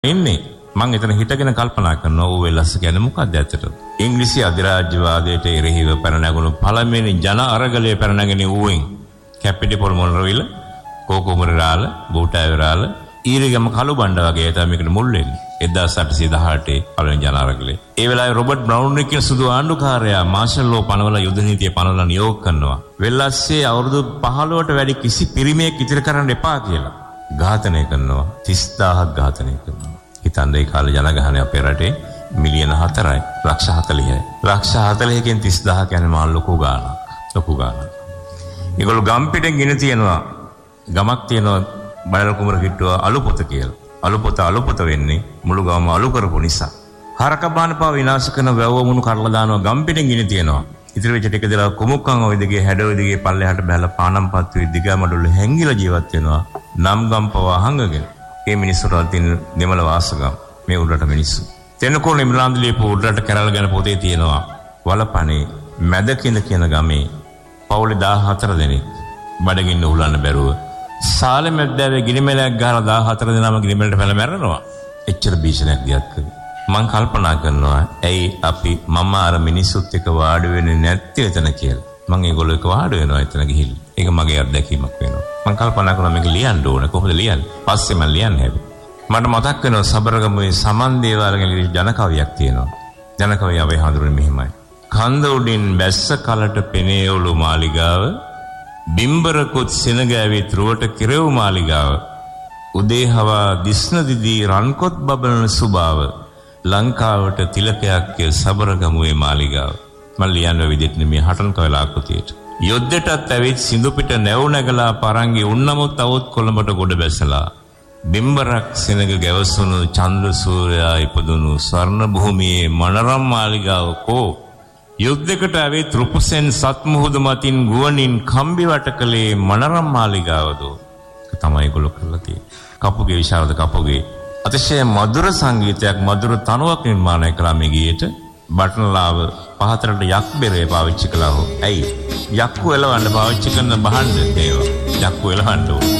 ඉන්නේ. මම එතන හිටගෙන කල්පනා කරනවා ඌ වෙලස් කියන්නේ මොකක්ද ඇත්තට? ඉංග්‍රීසි අධිරාජ්‍යවාදයට එරෙහිව පැන නැගුණු පළවෙනි ජන අරගලයේ පැන නැගෙන ඌෙන් කැපිටපොල් මොනරවිල, කෝකුමරාල, බෝටාවරාල, ඊරගම කළු බණ්ඩ වගේ තමයි මේකට මුල් වෙන්නේ. 1818 පළවෙනි ජන අරගලේ. ඒ වෙලාවේ රොබර්ට් බ්‍රවුන් කියන සුදු ආණ්ඩුකාරයා මාෂල් ලෝ පනවලා යුද නීතිය පනවලා නියෝග කරනවා. වෙල්ලස්සේ අවුරුදු 15ට වැඩි කිසි පිරිමියෙක් ඉතිරි කරන්න එපා කියලා. ඝාතනය කරනවා. 30000ක් ඝාතනය කරනවා. හිතන්න ඒ කාලේ ජනගහනය අපේ රටේ මිලියන 4යි. ලක්ෂ 40යි. ලක්ෂ 40කින් 30000 කියන්නේ මහා ලොකු ගාණක්. ලොකු ගාණක්. ඒගොල්ලෝ ගම්පිටෙන් ගෙන තියනවා. ගමක් තියනවා බඩල කුමර කිට්ටුව අලුපොත කියලා. අලුපොත වෙන්නේ මුළු ගම අලු කරපු නිසා. හරක බානපා විනාශ කරන වැව මුණු කඩලා දානවා ගම්පිටෙන් ගෙන තියනවා. ඉතින් වෙච්ච ටික දලා කුමුක්කන් ওই දිගේ හැඩ ওই දිගේ පල්ලෙහාට බැලලා පානම්පත් වෙයි දිගමඩොල්ල හැංගිලා ජීවත් වෙනවා. නම් ගම් පවා හංගගෙන. මේ මිනිස්සුන්ට තියෙන දෙමළ වාසගම් මේ උඩරට මිනිස්සු. තෙන්නකෝණේ මිලාන්දලියේ උඩරට කැරල් ගැන පොතේ තියෙනවා. වලපනේ මැදකින්ද කියන ගමේ පවුලේ 14 දෙනෙක් බඩගින්න උහුලන්න බැරුව සාලේ මැද්දාවේ ගිනිමෙලක් ගහලා 14 දෙනාම ගිනිමෙලට පැල මැරෙනවා. එච්චර භීෂණයක් දියත් කරේ. මං කල්පනා කරනවා ඇයි අපි මම අර මිනිස්සුත් එක්ක වාඩි වෙන්නේ නැත්තේ එතන කියලා. මං ඒගොල්ලෝ එක්ක වාඩි වෙනවා එතන ගිහිල්ලා. ඒක මගේ අත්දැකීමක් වෙනවා. මං කල්පනා කරනවා මේක ලියන්න ඕන. කොහොමද ලියන්නේ? පස්සේ මං ලියන්නේ හැබැයි. මට මතක් වෙනවා සබරගමුවේ සමන් දේවාලගේ ජනකවියක් තියෙනවා. ජනකවිය අපි හඳුරන්නේ මෙහිමයි. කන්ද උඩින් බැස්ස කලට පෙනේවලු මාලිගාව බිම්බරකුත් සෙනගෑවි ත්‍රුවට කිරෙව් මාලිගාව උදේ හවා දිස්න දිදී රන්කොත් බබලන සුභාව ලංකාවට තිලකයක් සබරගමුවේ මාලිගාව. මම ලියන විදිහට නෙමෙයි හටන් කවලා ආකෘතියට. යොද්දටත් ඇවිත් සිඳු පිට නැව් නැගලා පරංගි උන්නමුත් අවුත් කොළඹට ගොඩ බැසලා බිම්බරක් සෙනග ගැවසුණු චන්ද්‍ර සූර්යයා ඉපදුණු ස්වර්ණ භූමියේ මනරම් මාලිගාව කෝ යුද්ධයකට ඇවිත් රුපසෙන් සත්මුහුදු මතින් ගුවනින් කම්බි වට කළේ මනරම් මාලිගාවද තමයි ඒගොල්ලෝ කරලා තියෙන්නේ. කපුගේ විශාරද කපුගේ අතිශය මధుර සංගීතයක් මధుර තනුවක් නිර්මාණය කළා මේ ගීයට. බටනලාව පහතරට යක් බෙරේ පාවිච්චි කළා හො. ඇයි? යක්කු එලවන්න පාවිච්චි කරන බහන්න ඒවා. යක්කු එලවන්න ඕන.